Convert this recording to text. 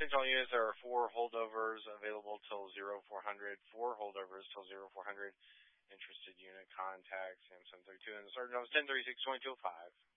Central units, there are 4 holdovers available till 0400, 4 holdovers till 0400. Interested unit contact, Sam732, and the starting job is 1036-2205.